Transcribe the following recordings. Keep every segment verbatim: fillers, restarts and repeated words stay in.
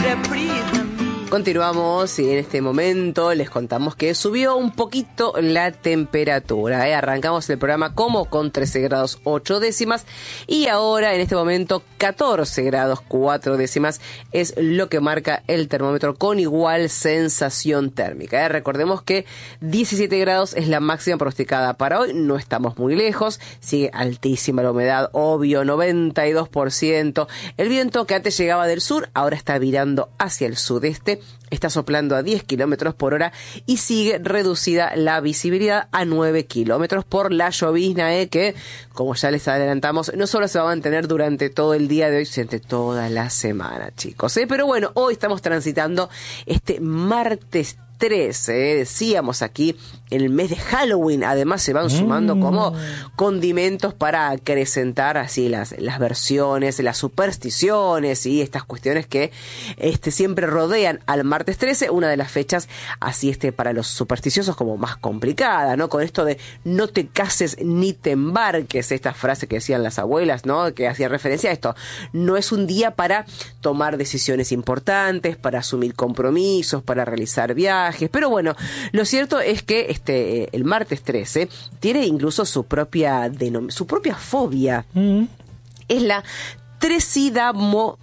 Continuamos y en este momento les contamos que subió un poquito la temperatura. ¿eh? Arrancamos el programa como con trece grados ocho décimas y ahora en este momento catorce grados cuatro décimas es lo que marca el termómetro con igual sensación térmica. ¿eh? Recordemos que diecisiete grados es la máxima pronosticada para hoy, no estamos muy lejos, sigue altísima la humedad, obvio, noventa y dos por ciento. El viento que antes llegaba del sur ahora está virando hacia el sudeste. Está soplando a diez kilómetros por hora y sigue reducida la visibilidad a nueve kilómetros por la llovizna, eh, que, como ya les adelantamos, no solo se va a mantener durante todo el día de hoy, sino durante toda la semana, chicos. Eh. Pero bueno, hoy estamos transitando este martes trece, eh, decíamos aquí, el mes de Halloween, además se van sumando mm. como condimentos para acrecentar así las, las versiones, las supersticiones y estas cuestiones que este, siempre rodean al martes trece, una de las fechas así este para los supersticiosos como más complicada, ¿no? Con esto de no te cases ni te embarques, esta frase que decían las abuelas, ¿no? Que hacía referencia a esto, no es un día para tomar decisiones importantes, para asumir compromisos, para realizar viajes. Pero bueno, lo cierto es que este el martes trece tiene incluso su propia denom- su propia fobia. Mm. Es la tresidamo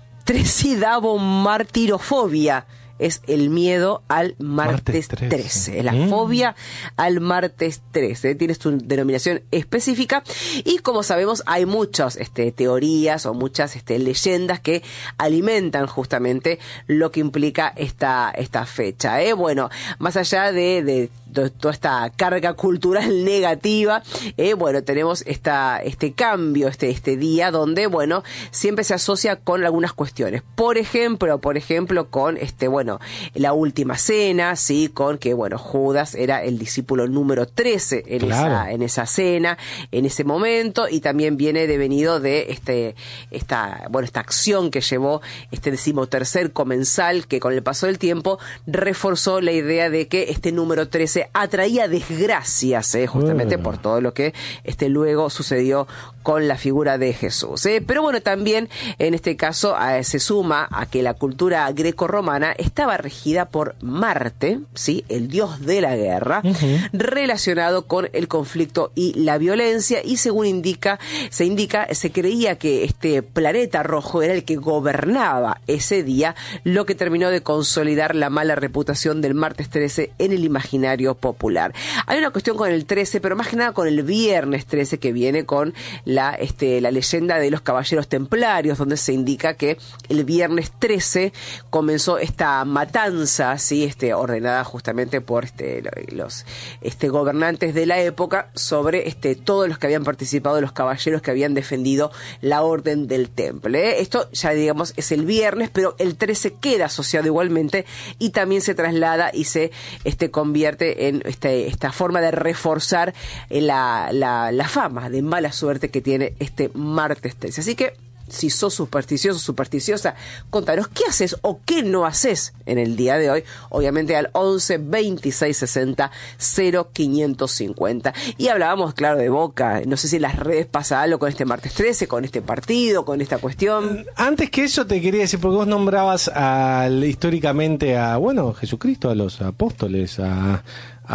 tresidabomartirofobia. Es el miedo al martes, martes trece. trece, la mm. fobia al martes trece. Tiene su denominación específica y como sabemos hay muchas este, teorías o muchas este, leyendas que alimentan justamente lo que implica esta, esta fecha. ¿eh? Bueno, más allá de, de toda esta carga cultural negativa, eh, bueno, tenemos esta, este cambio, este, este día donde, bueno, siempre se asocia con algunas cuestiones. Por ejemplo, por ejemplo, con este, bueno, la última cena, sí, con que, bueno, Judas era el discípulo número trece en claro. esa, en esa cena, en ese momento, y también viene devenido de este, esta, bueno, esta acción que llevó este decimotercer comensal, que con el paso del tiempo reforzó la idea de que este número trece atraía desgracias, eh, justamente uh. por todo lo que este luego sucedió con la figura de Jesús. Eh. Pero bueno, también en este caso eh, se suma a que la cultura grecorromana estaba regida por Marte, ¿sí? El dios de la guerra, uh-huh. relacionado con el conflicto y la violencia, y según indica, se indica, se creía que este planeta rojo era el que gobernaba ese día, lo que terminó de consolidar la mala reputación del martes trece en el imaginario popular. Hay una cuestión con el trece, pero más que nada con el viernes trece, que viene con la, este, la leyenda de los caballeros templarios, donde se indica que el viernes trece comenzó esta matanza, ¿sí? este, ordenada justamente por este, los este, gobernantes de la época sobre este, todos los que habían participado, los caballeros que habían defendido la orden del temple. ¿eh? Esto ya digamos es el viernes, pero el trece queda asociado igualmente y también se traslada y se este, convierte en este, esta forma de reforzar la, la, la fama de mala suerte que tiene este martes trece. Así que si sos supersticioso, supersticiosa, contanos qué haces o qué no haces en el día de hoy, obviamente al once veintiséis sesenta cero quinientos cincuenta. Y hablábamos, claro, de Boca, no sé si en las redes pasa algo con este martes trece, con este partido, con esta cuestión. Antes que eso te quería decir, porque vos nombrabas al, históricamente a, bueno, Jesucristo, a los apóstoles, a,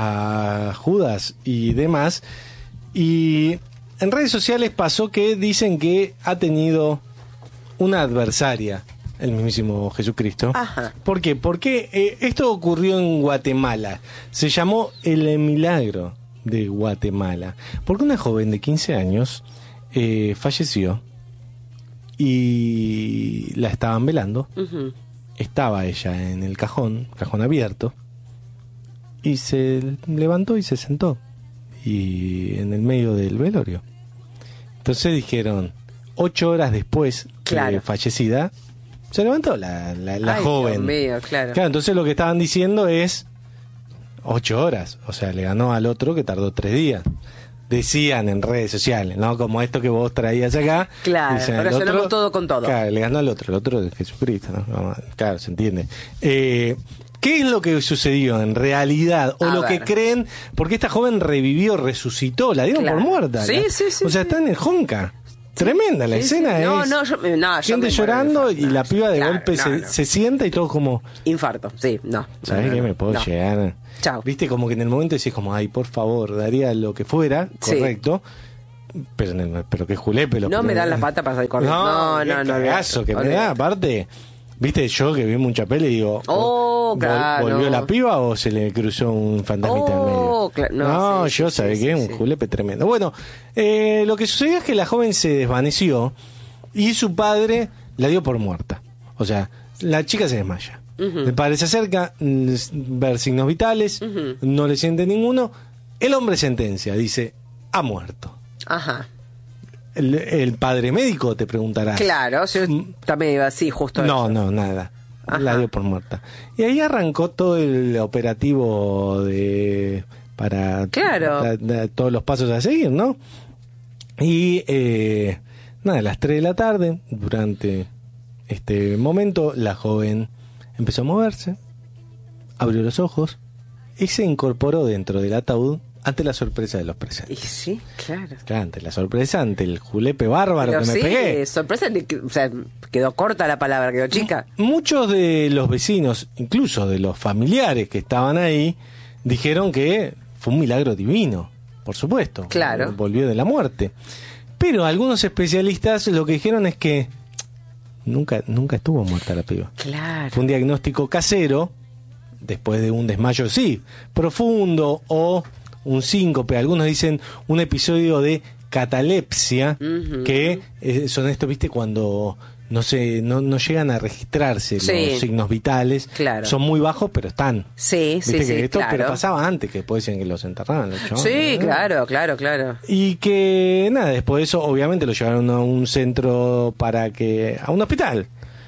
a Judas y demás, y en redes sociales pasó que dicen que ha tenido una adversaria, el mismísimo Jesucristo. Ajá. ¿Por qué? Porque eh, esto ocurrió en Guatemala. Se llamó el milagro de Guatemala. Porque una joven de quince años eh, falleció y la estaban velando. Uh-huh. Estaba ella en el cajón, cajón abierto, y se levantó y se sentó. Y en el medio del velorio. Entonces dijeron, ocho horas después claro. de fallecida, se levantó la, la, la Ay, joven. Dios mío, claro. Claro, entonces lo que estaban diciendo es ocho horas. O sea, le ganó al otro que tardó tres días. Decían en redes sociales, ¿no? Como esto que vos traías acá. Claro, relacionamos todo con todo. Claro, le ganó al otro, el otro de Jesucristo, ¿no? Claro, se entiende. Eh... ¿Qué es lo que sucedió en realidad? O a lo ver. que creen, porque esta joven revivió, resucitó, la dieron claro. por muerta. Sí, la, sí, sí. O sea, sí. está en el Jonca. Tremenda la sí, escena, sí. No, es no, yo, no, yo gente llorando y la piba de claro, golpe no, se, no. se sienta y todo como... Infarto, sí, no. ¿Sabes no, qué? no, Me puedo no. llegar. Chao. Viste, como que en el momento decís como, ay, por favor, daría lo que fuera, correcto. Sí. Pero, en el, pero que julepe lo No me dan las patas para salir corriendo. No, no, no. Cagazo no, que no, me no. da, aparte... Viste, yo que vi mucha peli y digo, oh, ¿vol- claro. ¿volvió la piba o se le cruzó un fantasmita en medio? Oh, cla- no, no, sí, yo sí, sabía sí, que sí, un sí. julepe tremendo. Bueno, eh, lo que sucedió es que la joven se desvaneció y su padre la dio por muerta. O sea, la chica se desmaya. Uh-huh. El padre se acerca, mm, ver signos vitales, uh-huh. no le siente ninguno. El hombre sentencia, dice, ha muerto. Ajá. El, el padre médico, te preguntarás. Claro, yo también iba así, justo No, eso. no, nada. Ajá. La dio por muerta. Y ahí arrancó todo el operativo de para, claro. para, para todos los pasos a seguir, ¿no? Y eh, nada, a las tres de la tarde, durante este momento, la joven empezó a moverse, abrió los ojos y se incorporó dentro del ataúd ante la sorpresa de los presentes. Y sí, claro. Claro, ante la sorpresa, ante el julepe bárbaro Pero que me sí, pegué. sorpresa, o sea, quedó corta la palabra, quedó chica. Muchos de los vecinos, incluso de los familiares que estaban ahí, dijeron que fue un milagro divino, por supuesto. Claro. Volvió de la muerte. Pero algunos especialistas lo que dijeron es que nunca, nunca estuvo muerta la piba. Claro. Fue un diagnóstico casero, después de un desmayo, sí, profundo o un síncope, algunos dicen un episodio de catalepsia, uh-huh. que eh, son esto, viste, cuando no se no, no llegan a registrarse sí. los signos vitales, claro. son muy bajos, pero están. Sí, ¿Viste sí, que sí, esto, claro. Pero pasaba antes, que después decían que los enterraban. Los chavos, sí, ¿no? claro, claro, claro. Y que, nada, después de eso, obviamente lo llevaron a un centro para que... a un hospital.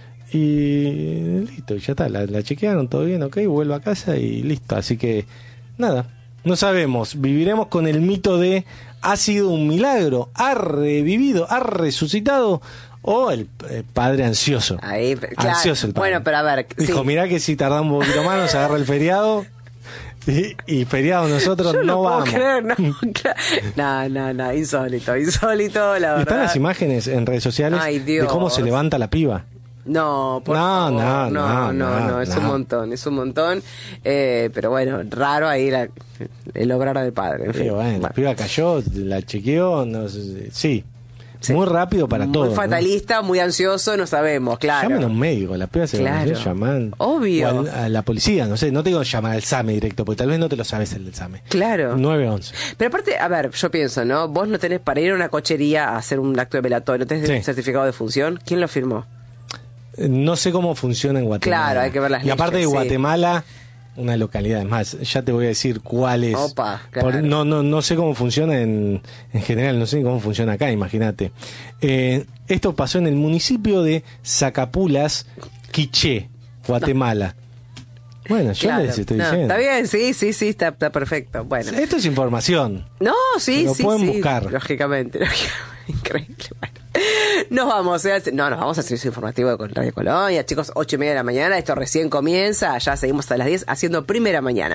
Y listo, ya está, la, la chequearon, todo bien, ok, vuelvo a casa y listo. Así que, nada, no sabemos, viviremos con el mito de ha sido un milagro, ha revivido, ha resucitado, o el eh, padre ansioso. Ahí, claro. Ansioso el padre. Bueno, pero a ver. Dijo, sí. mirá que si tardamos un poquito más nos agarra el feriado. Y, y feriado nosotros Yo no, no puedo vamos. Creer, no, no, no, no, insólito, insólito, la verdad. Están las imágenes en redes sociales Ay, de cómo se levanta la piba. No, por no, favor, no, no, no, no, no, es no. un montón, es un montón. Eh, pero bueno, raro ahí la, el obrar del padre. En fin. Sí, bueno, bueno. La piba cayó, la chequeó, no sé, sí. Sí. Muy rápido para muy todo. Muy fatalista, ¿no? Muy ansioso, no sabemos, claro. Llamen a un médico, la piba se claro. va a llamar. Obvio. O a, a la policía, no sé, no te digo llamar al SAME directo, porque tal vez no te lo sabes el del SAME. Claro. nueve once. Pero aparte, a ver, yo pienso, ¿no? Vos no tenés para ir a una cochería a hacer un acto de velatorio, ¿no tenés sí. certificado de función? ¿Quién lo firmó? No sé cómo funciona en Guatemala. Claro, hay que ver las y leyes. Y aparte de sí. Guatemala, una localidad, es más, ya te voy a decir cuál es. Opa, claro. Por, no, no, no sé cómo funciona en, en general, no sé ni cómo funciona acá, imagínate. Eh, esto pasó en el municipio de Zacapulas, Quiché, Guatemala. No. Bueno, yo claro. les estoy no, diciendo. Está bien, sí, sí, sí, está, está perfecto. Bueno. Esto es información. No, sí, lo sí, pueden sí. buscar. Lógicamente, lógicamente. Increíble. Bueno. Nos vamos, ¿eh? no, nos vamos a hacer servicio informativo con Radio Colonia, chicos, ocho y media de la mañana, esto recién comienza, ya seguimos hasta las diez haciendo Primera Mañana.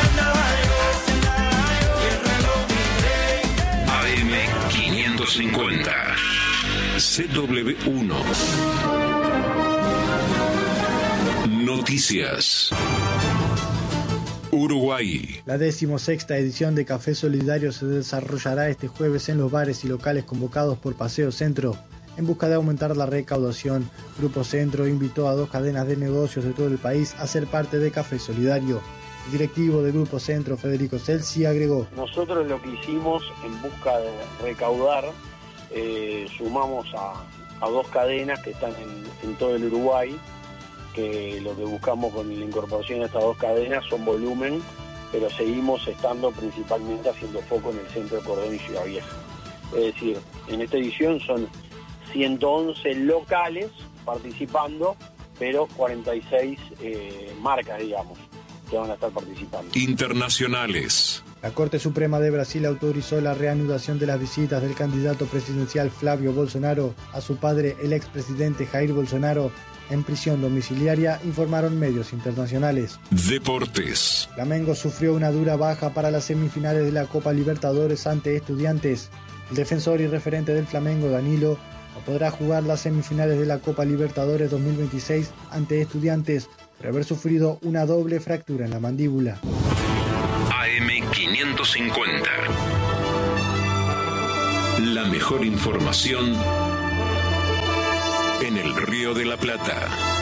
A M quinientos cincuenta, C W uno. Noticias. Uruguay. La decimosexta edición de Café Solidario se desarrollará este jueves en los bares y locales convocados por Paseo Centro. En busca de aumentar la recaudación, Grupo Centro invitó a dos cadenas de negocios de todo el país a ser parte de Café Solidario. El directivo de Grupo Centro, Federico Celsi, agregó: nosotros lo que hicimos en busca de recaudar, eh, sumamos a, a dos cadenas que están en, en todo el Uruguay, que lo que buscamos con la incorporación de estas dos cadenas son volumen, pero seguimos estando principalmente haciendo foco en el centro de Cordón y Ciudad Vieja. Es decir, en esta edición son ciento once locales participando, pero cuarenta y seis eh, marcas, digamos, que van a estar participando. Internacionales. La Corte Suprema de Brasil autorizó la reanudación de las visitas del candidato presidencial Flavio Bolsonaro a su padre, el expresidente Jair Bolsonaro, en prisión domiciliaria, informaron medios internacionales. Deportes. Flamengo sufrió una dura baja para las semifinales de la Copa Libertadores ante Estudiantes. El defensor y referente del Flamengo, Danilo, no podrá jugar las semifinales de la Copa Libertadores dos mil veintiséis ante Estudiantes por haber sufrido una doble fractura en la mandíbula. A M quinientos cincuenta. La mejor información en el Río de la Plata.